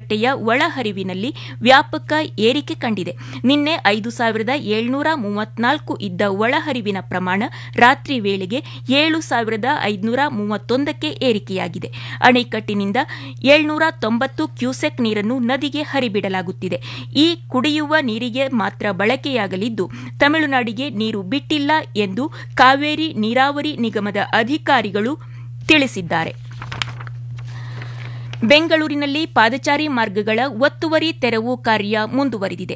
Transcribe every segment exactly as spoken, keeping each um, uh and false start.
ಅಣೆಕಟ್ಟೆಯ ಒಳಹರಿವಿನಲ್ಲಿ ವ್ಯಾಪಕ ಏರಿಕೆ ಕಂಡಿದೆ. ನಿನ್ನೆ ಐದು ಸಾವಿರದ ಏಳ್ನೂರ ಮೂವತ್ನಾಲ್ಕು ಇದ್ದ ಒಳಹರಿವಿನ ಪ್ರಮಾಣ ರಾತ್ರಿ ವೇಳೆಗೆ ಏಳು ಸಾವಿರದ ಐದುನೂರ ಮೂವತ್ತೊಂದಕ್ಕೆ ಏರಿಕೆಯಾಗಿದೆ. ಅಣೆಕಟ್ಟಿನಿಂದ ಏಳ್ನೂರ ತೊಂಬತ್ತು ಕ್ಯೂಸೆಕ್ ನೀರನ್ನು ನದಿಗೆ ಹರಿಬಿಡಲಾಗುತ್ತಿದೆ. ಈ ಕುಡಿಯುವ ನೀರಿಗೆ ಮಾತ್ರ ಬಳಕೆಯಾಗಲಿದ್ದು ತಮಿಳುನಾಡಿಗೆ ನೀರು ಬಿಟ್ಟಿಲ್ಲ ಎಂದು ಕಾವೇರಿ ನೀರಾವರಿ ನಿಗಮದ ಅಧಿಕಾರಿಗಳು ತಿಳಿಸಿದ್ದಾರೆ. ಬೆಂಗಳೂರಿನಲ್ಲಿ ಪಾದಚಾರಿ ಮಾರ್ಗಗಳ ಒತ್ತುವರಿ ತೆರವು ಕಾರ್ಯ ಮುಂದುವರೆದಿದೆ.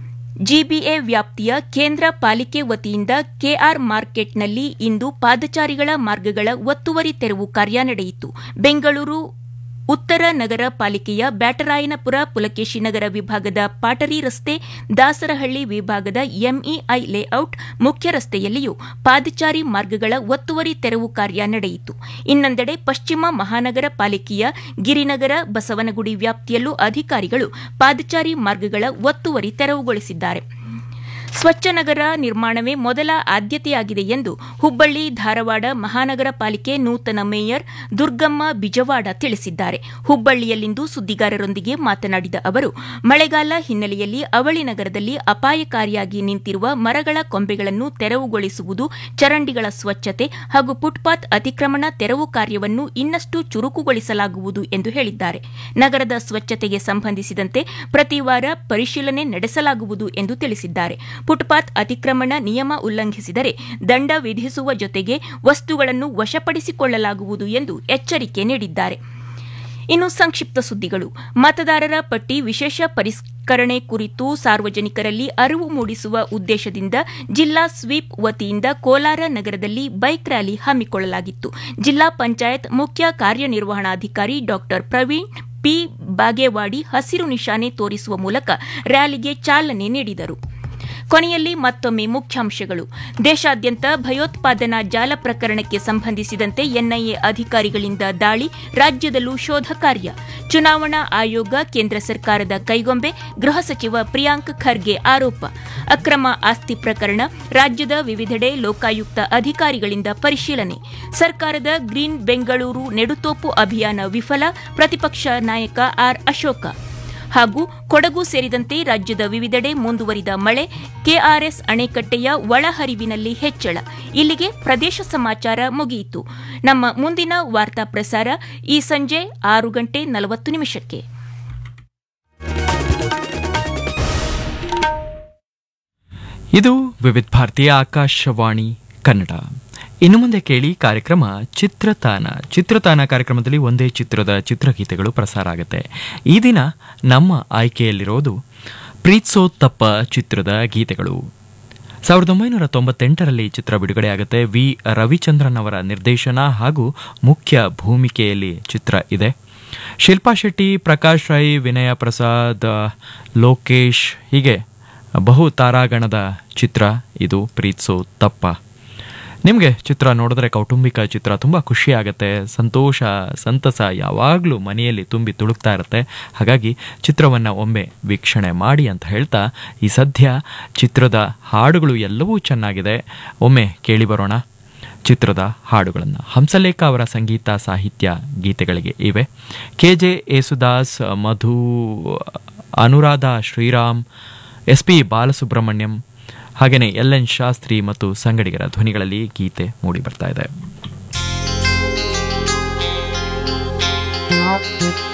ಜಿಬಿಎ ವ್ಯಾಪ್ತಿಯ ಕೇಂದ್ರ ಪಾಲಿಕೆ ವತಿಯಿಂದ ಕೆಆರ್ ಮಾರ್ಕೆಟ್ನಲ್ಲಿ ಇಂದು ಪಾದಚಾರಿಗಳ ಮಾರ್ಗಗಳ ಒತ್ತುವರಿ ತೆರವು ಕಾರ್ಯ ನಡೆಯಿತು. ಬೆಂಗಳೂರು ಉತ್ತರ ನಗರ ಪಾಲಿಕೆಯ ಬ್ಯಾಟರಾಯನಪುರ ಪುಲಕೇಶಿನಗರ ವಿಭಾಗದ ಪಾಟರಿ ರಸ್ತೆ, ದಾಸರಹಳ್ಳಿ ವಿಭಾಗದ ಎಂಇಐ ಲೇಔಟ್ ಮುಖ್ಯ ರಸ್ತೆಯಲ್ಲಿಯೂ ಪಾದಚಾರಿ ಮಾರ್ಗಗಳ ಒತ್ತುವರಿ ತೆರವು ಕಾರ್ಯ ನಡೆಯಿತು. ಇನ್ನೊಂದೆಡೆ ಪಶ್ಚಿಮ ಮಹಾನಗರ ಪಾಲಿಕೆಯ ಗಿರಿನಗರ, ಬಸವನಗುಡಿ ವ್ಯಾಪ್ತಿಯಲ್ಲೂ ಅಧಿಕಾರಿಗಳು ಪಾದಚಾರಿ ಮಾರ್ಗಗಳ ಒತ್ತುವರಿ ತೆರವುಗೊಳಿಸಿದ್ದಾರೆ. ಸ್ವಚ್ಛ ನಗರ ನಿರ್ಮಾಣವೇ ಮೊದಲ ಆದ್ಯತೆಯಾಗಿದೆ ಎಂದು ಹುಬ್ಬಳ್ಳಿ ಧಾರವಾಡ ಮಹಾನಗರ ಪಾಲಿಕೆ ನೂತನ ಮೇಯರ್ ದುರ್ಗಮ್ಮ ಬಿಜವಾಡ ತಿಳಿಸಿದ್ದಾರೆ. ಹುಬ್ಬಳ್ಳಿಯಲ್ಲಿಂದು ಸುದ್ದಿಗಾರರೊಂದಿಗೆ ಮಾತನಾಡಿದ ಅವರು, ಮಳೆಗಾಲ ಹಿನ್ನೆಲೆಯಲ್ಲಿ ಅವಳಿ ನಗರದಲ್ಲಿ ಅಪಾಯಕಾರಿಯಾಗಿ ನಿಂತಿರುವ ಮರಗಳ ಕೊಂಬೆಗಳನ್ನು ತೆರವುಗೊಳಿಸುವುದು, ಚರಂಡಿಗಳ ಸ್ವಚ್ಛತೆ ಹಾಗೂ ಫುಟ್ಪಾತ್ ಅತಿಕ್ರಮಣ ತೆರವು ಕಾರ್ಯವನ್ನು ಇನ್ನಷ್ಟು ಚುರುಕುಗೊಳಿಸಲಾಗುವುದು ಎಂದು ಹೇಳಿದ್ದಾರೆ. ನಗರದ ಸ್ವಚ್ಛತೆಗೆ ಸಂಬಂಧಿಸಿದಂತೆ ಪ್ರತಿ ವಾರ ಪರಿಶೀಲನೆ ನಡೆಸಲಾಗುವುದು ಎಂದು ತಿಳಿಸಿದ್ದಾರೆ. ಫುಟ್ಪಾತ್ ಅತಿಕ್ರಮಣ ನಿಯಮ ಉಲ್ಲಂಘಿಸಿದರೆ ದಂಡ ವಿಧಿಸುವ ಜೊತೆಗೆ ವಸ್ತುಗಳನ್ನು ವಶಪಡಿಸಿಕೊಳ್ಳಲಾಗುವುದು ಎಂದು ಎಚ್ಚರಿಕೆ ನೀಡಿದ್ದಾರೆ. ಇನ್ನು ಸಂಕ್ಷಿಪ್ತ ಸುದ್ದಿಗಳು. ಮತದಾರರ ಪಟ್ಟಿ ವಿಶೇಷ ಪರಿಷ್ಕರಣೆ ಕುರಿತು ಸಾರ್ವಜನಿಕರಲ್ಲಿ ಅರಿವು ಮೂಡಿಸುವ ಉದ್ದೇಶದಿಂದ ಜಿಲ್ಲಾ ಸ್ವೀಪ್ ವತಿಯಿಂದ ಕೋಲಾರ ನಗರದಲ್ಲಿ ಬೈಕ್ ರ್ಯಾಲಿ ಹಮ್ಮಿಕೊಳ್ಳಲಾಗಿತ್ತು. ಜಿಲ್ಲಾ ಪಂಚಾಯತ್ ಮುಖ್ಯ ಕಾರ್ಯನಿರ್ವಹಣಾಧಿಕಾರಿ ಡಾ ಪ್ರವೀಣ್ ಪಿ ಬಾಗೇವಾಡಿ ಹಸಿರು ನಿಶಾನೆ ತೋರಿಸುವ ಮೂಲಕ ರ್ಯಾಲಿಗೆ ಚಾಲನೆ ನೀಡಿದರು. ಕೊನೆಯಲ್ಲಿ ಮತ್ತೊಮ್ಮೆ ಮುಖ್ಯಾಂಶಗಳು. ದೇಶಾದ್ಯಂತ ಭಯೋತ್ಪಾದನಾ ಜಾಲ ಪ್ರಕರಣಕ್ಕೆ ಸಂಬಂಧಿಸಿದಂತೆ ಎನ್ಐಎ ಅಧಿಕಾರಿಗಳಿಂದ ದಾಳಿ, ರಾಜ್ಯದಲ್ಲೂ ಶೋಧ ಕಾರ್ಯ. ಚುನಾವಣಾ ಆಯೋಗ ಕೇಂದ್ರ ಸರ್ಕಾರದ ಕೈಗೊಂಬೆ, ಗೃಹ ಸಚಿವ ಪ್ರಿಯಾಂಕ್ ಖರ್ಗೆ ಆರೋಪ. ಅಕ್ರಮ ಆಸ್ತಿ ಪ್ರಕರಣ, ರಾಜ್ಯದ ವಿವಿಧೆಡೆ ಲೋಕಾಯುಕ್ತ ಅಧಿಕಾರಿಗಳಿಂದ ಪರಿಶೀಲನೆ. ಸರ್ಕಾರದ ಗ್ರೀನ್ ಬೆಂಗಳೂರು ನೆಡುತೋಪು ಅಭಿಯಾನ ವಿಫಲ, ಪ್ರತಿಪಕ್ಷ ನಾಯಕ ಆರ್ ಅಶೋಕ. ಹಾಗೂ ಕೊಡಗು ಸೇರಿದಂತೆ ರಾಜ್ಯದ ವಿವಿಧೆಡೆ ಮುಂದುವರಿದ ಮಳೆ, ಕೆಆರ್ಎಸ್ ಅಣೆಕಟ್ಟೆಯ ಒಳಹರಿವಿನಲ್ಲಿ ಹೆಚ್ಚಳ. ಇಲ್ಲಿಗೆ ಪ್ರದೇಶ ಸಮಾಚಾರ ಮುಗಿಯಿತು. ನಮ್ಮ ಮುಂದಿನ ವಾರ್ತಾ ಪ್ರಸಾರ ಈ ಸಂಜೆ ಆರು ಗಂಟೆ ನಲವತ್ತು ನಿಮಿಷಕ್ಕೆ. ಇದು ವಿವಿಧ ಭಾರತೀಯ ಆಕಾಶವಾಣಿ ಕನ್ನಡ. ಇನ್ನು ಮುಂದೆ ಕೇಳಿ ಕಾರ್ಯಕ್ರಮ ಚಿತ್ರತಾನ. ಚಿತ್ರತಾನ ಕಾರ್ಯಕ್ರಮದಲ್ಲಿ ಒಂದೇ ಚಿತ್ರದ ಚಿತ್ರಗೀತೆಗಳು ಪ್ರಸಾರ ಆಗುತ್ತೆ. ಈ ದಿನ ನಮ್ಮ ಆಯ್ಕೆಯಲ್ಲಿರೋದು ಪ್ರೀತ್ಸೋ ತಪ್ಪ ಚಿತ್ರದ ಗೀತೆಗಳು. ಸಾವಿರದ ಒಂಬೈನೂರ ತೊಂಬತ್ತೆಂಟರಲ್ಲಿ ಚಿತ್ರ ಬಿಡುಗಡೆಯಾಗುತ್ತೆ. ವಿ ರವಿಚಂದ್ರನ್ ಅವರ ನಿರ್ದೇಶನ ಹಾಗೂ ಮುಖ್ಯ ಭೂಮಿಕೆಯಲ್ಲಿ ಚಿತ್ರ ಇದೆ. ಶಿಲ್ಪಾ ಶೆಟ್ಟಿ, ಪ್ರಕಾಶ್ ರೈ, ವಿನಯ ಪ್ರಸಾದ್, ಲೋಕೇಶ್ ಹೀಗೆ ಬಹು ತಾರಾಗಣದ ಚಿತ್ರ ಇದು ಪ್ರೀತ್ಸೋ ತಪ್ಪ. ನಿಮಗೆ ಚಿತ್ರ ನೋಡಿದ್ರೆ ಕೌಟುಂಬಿಕ ಚಿತ್ರ ತುಂಬ ಖುಷಿಯಾಗತ್ತೆ. ಸಂತೋಷ, ಸಂತಸ ಯಾವಾಗಲೂ ಮನೆಯಲ್ಲಿ ತುಂಬಿ ತುಳುಕ್ತಾ ಇರುತ್ತೆ. ಹಾಗಾಗಿ ಚಿತ್ರವನ್ನು ಒಮ್ಮೆ ವೀಕ್ಷಣೆ ಮಾಡಿ ಅಂತ ಹೇಳ್ತಾ, ಈ ಸದ್ಯ ಚಿತ್ರದ ಹಾಡುಗಳು ಎಲ್ಲವೂ ಚೆನ್ನಾಗಿದೆ. ಒಮ್ಮೆ ಕೇಳಿ ಬರೋಣ ಚಿತ್ರದ ಹಾಡುಗಳನ್ನು. ಹಂಸಲೇಖ ಅವರ ಸಂಗೀತ ಸಾಹಿತ್ಯ ಗೀತೆಗಳಿಗೆ ಇವೆ. ಕೆ ಜೆ ಯೇಸುದಾಸ್, ಮಧು, ಅನುರಾಧ ಶ್ರೀರಾಮ್, ಎಸ್ ಪಿ ಬಾಲಸುಬ್ರಹ್ಮಣ್ಯಂ, ಹಾಗೆಯೇ ಎಲ್ ಎನ್ ಶಾಸ್ತ್ರಿ ಮತ್ತು ಸಂಗಡಿಗರ ಧ್ವನಿಗಳಲ್ಲಿ ಗೀತೆ ಮೂಡಿ ಬರ್ತಾ ಇದೆ.